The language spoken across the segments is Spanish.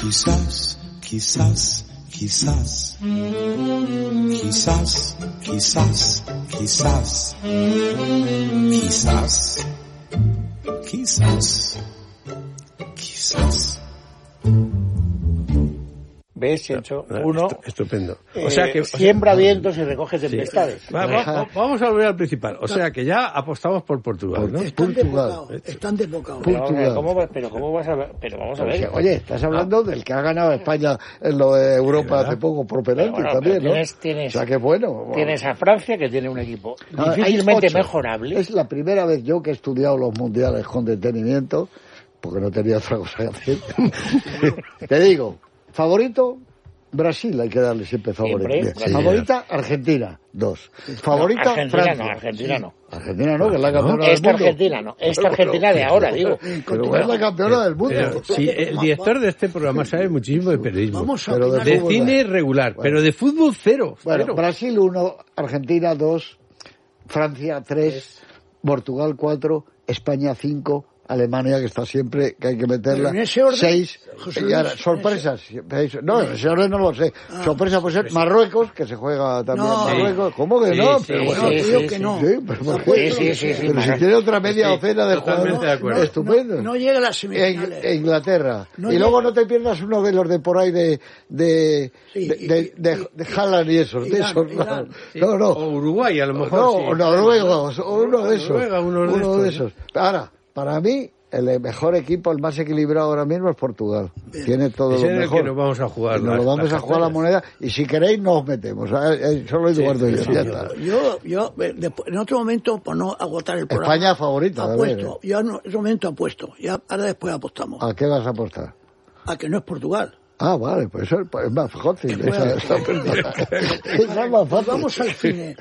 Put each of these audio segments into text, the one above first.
Quizás, quizás, quizás. Quizás, quizás, quizás. Quizás, quizás, quizás. ¿Ves, Chencho? Uno estupendo. O sea que siembra vientos y recoge tempestades. Sí. Vamos a volver al principal. O sea que ya apostamos por Portugal, ¿no? Están desbocados. Pero vamos a ver. Oye, estás hablando del que ha ganado España en lo de Europa hace poco por penalti también, ¿no? Tienes, o sea que bueno. Tienes a Francia, que tiene un equipo difícilmente mejorable. Es la primera vez yo que he estudiado los mundiales con detenimiento, porque no tenía otra cosa que hacer. Te digo, favorito, Brasil, hay que darle siempre favorito. Favorita, Argentina, 2. Favorita, Francia. Argentina no. Argentina no, que es la campeona del mundo. Argentina no, esta Argentina de ahora, digo. Pero es la campeona del mundo. Sí, el director de este programa sabe muchísimo de periodismo. Pero de cine regular, pero de fútbol cero. Bueno, Brasil 1, Argentina 2, Francia 3, Portugal 4, España 5, Alemania, que está siempre, que hay que meterla, 6, y ahora, sorpresas, no, en ese orden no lo sé, sorpresa puede ser Marruecos, que se juega también Marruecos, ¿cómo que no? Pero bueno, digo que no. Pero si tiene otra media docena de jugadores, estupendo. No llega a las semifinales. Inglaterra. Y luego no te pierdas uno de los de por ahí de Haaland y esos. No. O Uruguay, a lo mejor. No, noruegos, uno de esos. Ahora, para mí, el mejor equipo, el más equilibrado ahora mismo es Portugal. Bien. Tiene todo lo mejor. Que nos vamos a jugar. Nos lo vamos a jugar la moneda y si queréis nos metemos. Solo Eduardo y yo, en otro momento, por no agotar el programa... España favorita. Apuesto. Yo en otro momento apuesto. Ahora después apostamos. ¿A qué vas a apostar? A que no es Portugal. Ah, vale, pues eso es más fácil. Vamos al cine.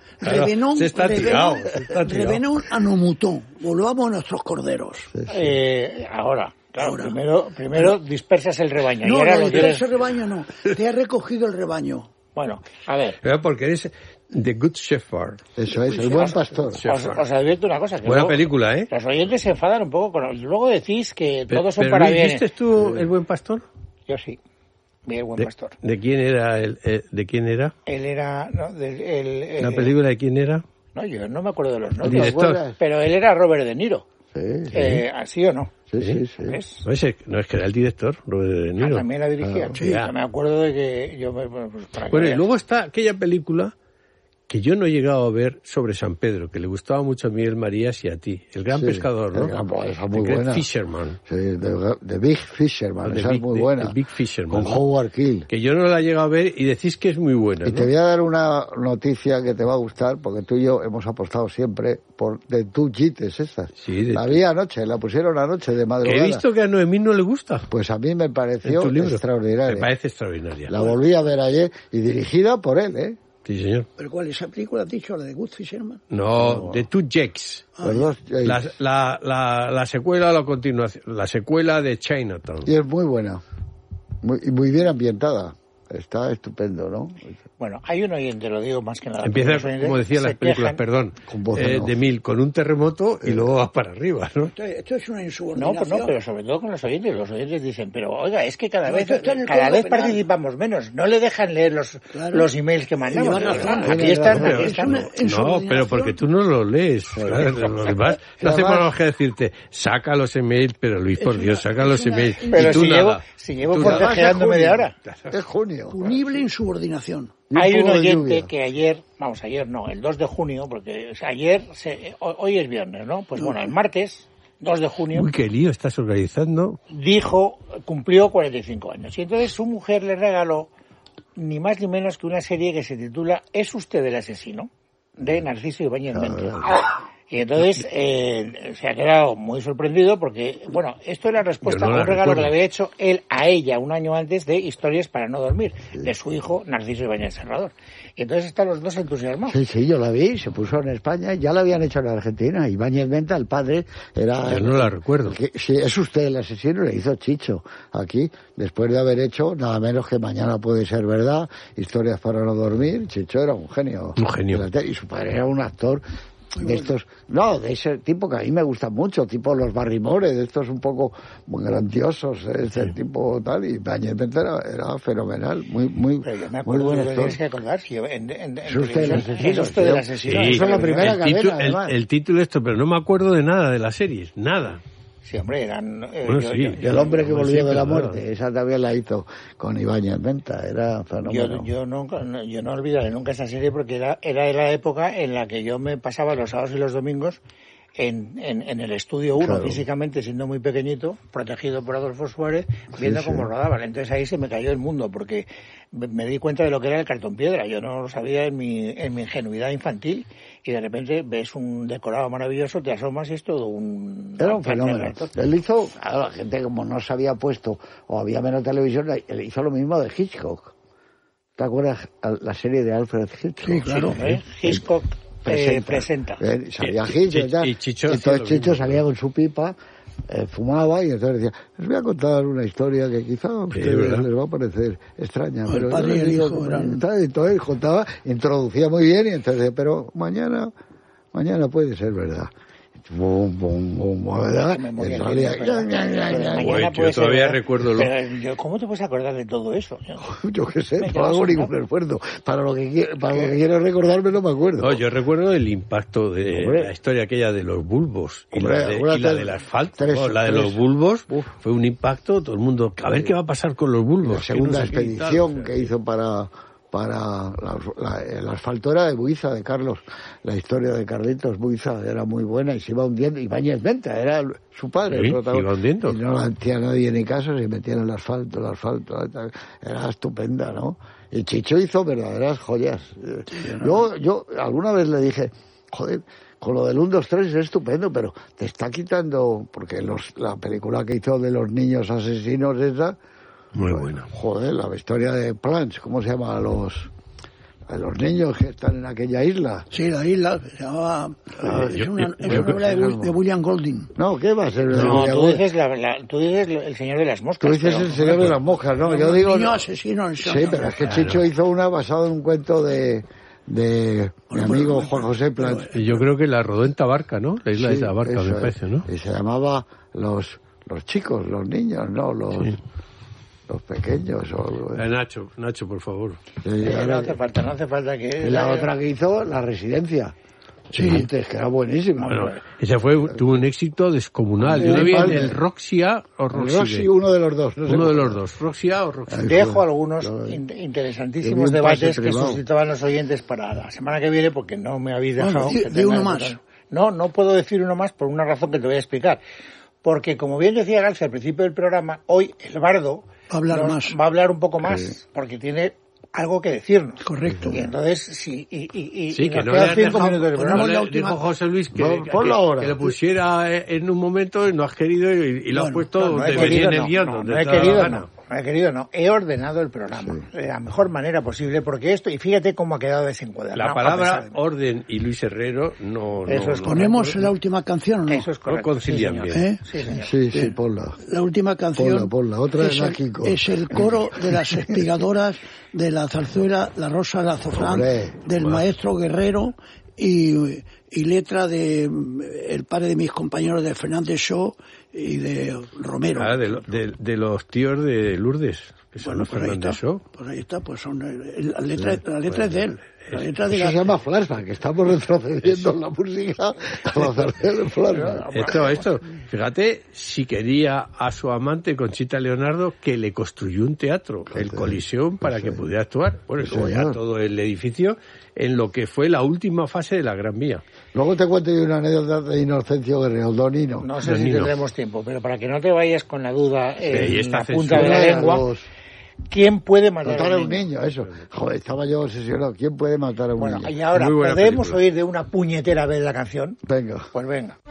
Revenón a Nomutón. Volvamos a nuestros corderos. Ahora, primero dispersas el rebaño. No, dispersas el rebaño no. Te has recogido el rebaño. Bueno, a ver. Pero porque eres The Good Shepherd. Eso es, el buen pastor. Os advierto una cosa. Que buena película, ¿eh? Los oyentes se enfadan un poco con... Luego decís que todos son para bien. ¿Viste tú El Buen Pastor? Yo sí. El Buen Pastor. ¿De quién era? ¿De quién era? Él era... ¿La película de quién era? No, yo no me acuerdo de los nombres. ¿El director? Pero él era Robert De Niro. ¿Así o no? Sí. No, es que era el director, Robert De Niro. También la dirigía. Sí. Yo me acuerdo de que... Bueno, y luego está aquella película que yo no he llegado a ver sobre San Pedro, que le gustaba mucho a Miguel Marías y a ti. El gran pescador, ¿no? Esa muy buena. Fisherman. Sí, The Big Fisherman, esa es muy buena. The Big Fisherman. Con Howard Keel. Que yo no la he llegado a ver y decís que es muy buena, Y te voy a dar una noticia que te va a gustar, porque tú y yo hemos apostado siempre por The Two Gites estas. Sí, la vi anoche, la pusieron anoche de madrugada. He visto que a Noemí no le gusta. Pues a mí me pareció extraordinaria. Me parece extraordinaria. La volví a ver ayer y dirigida por él, ¿eh? Sí, señor. ¿Pero cuál? ¿Esa película has dicho? ¿La de Good Fisherman? No, The Two Jakes. La secuela o la continuación. La secuela de Chinatown. Y es muy buena. Muy bien ambientada. Está estupendo, ¿no? Bueno, hay un oyente, lo digo más que nada. Empieza, como decían las películas, de 1000, con un terremoto y luego vas para arriba, ¿no? Esto es una insubordinación. No, pero sobre todo con los oyentes. Los oyentes dicen, pero oiga, es que cada vez participamos menos. No le dejan leer los emails que mandamos. Aquí están. No, pero porque tú no los lees. Los demás no hacemos más que decirte, saca los emails, pero Luis, por Dios, saca los emails. Pero si llevo cortejeando media hora. Es junio. Punible insubordinación. Hay un oyente que el 2 de junio, porque hoy es viernes, ¿no? Pues bueno, el martes, 2 de junio... Uy, qué lío estás organizando. Cumplió 45 años. Y entonces su mujer le regaló ni más ni menos que una serie que se titula ¿Es usted el asesino? De Narciso Ibáñez Menta. Y entonces se ha quedado muy sorprendido porque, bueno, esto era respuesta a un regalo que le había hecho él a ella un año antes de Historias para no dormir, de su hijo Narciso Ibáñez Serrador. Y entonces están los dos entusiasmados. Sí, yo la vi, se puso en España, ya la habían hecho en Argentina. Ibáñez Menta, el padre, era... Yo no la recuerdo. Si es usted el asesino, le hizo Chicho aquí, después de haber hecho nada menos que Mañana puede ser verdad, Historias para no dormir. Chicho era un genio. Un genio. Y su padre era un actor de estos, no, de ese tipo que a mí me gustan mucho, tipo los Barrymore, de estos un poco muy grandiosos, ese tipo tal, y Ibáñez Benta era fenomenal, muy pero yo me acuerdo muy buen de lo que actor. tienes que acordar, si yo Es usted el asesino. Es usted el asesino. Sí, esa es la primera cadena, además. El título esto, pero no me acuerdo de nada de la serie, nada. Sí, hombre, eran... Bueno, sí. Y el hombre que volvió de la claro. muerte, esa también la hizo con Ibáñez Benta, era fenómeno. Yo no olvidaré nunca esa serie porque era la época en la que yo me pasaba los sábados y los domingos en el estudio 1, Claro. físicamente siendo muy pequeñito, protegido por Adolfo Suárez, viendo cómo rodaban. Entonces ahí se me cayó el mundo porque me di cuenta de lo que era el cartón piedra. Yo no lo sabía en mi ingenuidad infantil y de repente ves un decorado maravilloso, te asomas y es todo un... Era un fenómeno. Él hizo, a la gente como no se había puesto o había menos televisión, él hizo lo mismo de Hitchcock. ¿Te acuerdas la serie de Alfred Hitchcock? Sí, claro. Hitchcock presenta. Salía Hitchcock y tal. Y Chicho Entonces hacía lo Chicho mismo. salía con su pipa, fumaba y entonces decía, les voy a contar una historia que quizá a ustedes ¿verdad? les va a parecer extraña. El Pero yo padre les y el digo hijo que- eran- Entonces contaba, introducía muy bien y entonces decía, pero mañana puede ser verdad. Bum, bum, bum, ¿verdad? Qué memoria Y salía, tienes, pero- Bueno, mañana yo puede ser todavía verdad. recuerdo lo- Pero ¿cómo te puedes acordar de todo eso? yo qué sé, Me no quedo hago ningún asombrado. esfuerzo. Para lo que quiero recordarme no me acuerdo. No, yo recuerdo el impacto de Hombre. la historia aquella de los bulbos Hombre, y la acuérdate, del asfalto. tres, ¿no? La de tres. los bulbos Uf. fue un impacto, todo el mundo, a ver qué va a pasar con los bulbos. La segunda que no sé qué y tal, expedición o sea, que hizo para el asfalto era de Buiza, de Carlos. La historia de Carlitos Buiza era muy buena y se iba hundiendo. Ibáñez Benta era su padre. Sí, el protagonista. iba hundiendo. Y no le hacía nadie ni caso, se metía en el asfalto. Era estupenda, ¿no? Y Chicho hizo verdaderas joyas. Yo alguna vez le dije, joder, con lo del 1, 2, 3 es estupendo, pero te está quitando, porque la película que hizo de los niños asesinos esa, Muy buena. joder, la historia de Plants, ¿cómo se llama? A los niños que están en aquella isla. Sí, la isla se llamaba... es una yo novela creo que de William Golding. No, ¿qué va a ser? No, tú dices, tú dices el señor de las moscas. Tú dices pero- el señor de las moscas, ¿no? Yo Un digo... niño asesino en Sí, pero es que Chicho hizo una basada en un cuento de mi amigo Juan José Plants. Y yo creo que la rodó en Tabarca, ¿no? La isla Sí, de Tabarca, eso me es. parece, ¿no? Y se llamaba los chicos, los niños, ¿no? Sí. Los pequeños. Nacho, por favor. No hace falta que... Y la otra que hizo, La Residencia. Sí. Antes, que era buenísima. Bueno, esa tuvo un éxito descomunal. Yo lo vi en el Roxia o Roxy, Roxy. uno de los dos. No sé Uno de cuál. los dos, Roxia o Roxy. Dejo algunos Lo- interesantísimos un debates pase que privado. suscitaban los oyentes para la semana que viene, porque no me habéis Bueno, dejado... di que uno tenga- más. No puedo decir uno más por una razón que te voy a explicar. Porque, como bien decía García al principio del programa, hoy el bardo Va a hablar más. va a hablar un poco más, porque tiene algo que decirnos. Correcto. Y entonces, sí, y Sí, que nos no quedan le 5 dejado, minutos de ponemos programa. la le última- dijo José Luis que, No, ponlo ahora. que lo pusiera en un momento y no has querido y lo has Bueno, puesto No he donde venía querido, en el guión. no donde he te daba la querido, gana. no he querido, no. He ordenado el programa de la mejor manera posible, porque esto, y fíjate cómo ha quedado desencuadrado. La palabra orden y Luis Herrero no... Eso es no- ¿Ponemos la última canción o no? Eso es correcto. No concilian sí, bien. señor. ¿Eh? Sí, señor. Sí, ponla. La última canción Ponla, otra de es, Mágico. es el coro de las espigadoras de la zarzuela La Rosa de Azafrán, Hombre, del maestro Guerrero y letra de el padre de mis compañeros de Fernández Shaw y de Romero. Ah, de los tíos de Lourdes, que son Bueno, los Fernández Shaw. por ahí está, pues son la letra es de él. La letra de Eso la, se llama flashback, que estamos retrocediendo en la música a la zarzuela del flashback. Esto, fíjate, si quería a su amante Conchita Leonardo que le construyó un teatro, el Coliseum, para que pudiera actuar. Bueno, Sí, luego ya señor. todo el edificio en lo que fue la última fase de la Gran Vía. Luego te cuento yo una anécdota de Inocencio Guerrero, Donino. No sé si Danilo. tendremos tiempo, pero para que no te vayas con la duda y en esta la punta de censura la de lengua, los- ¿quién puede matar Matar a a un niño, eso. Joder, estaba yo obsesionado. ¿Quién puede matar a un Bueno, niño? y ahora, Muy buena ¿podemos película. oír de una puñetera vez la canción? Venga. Pues venga.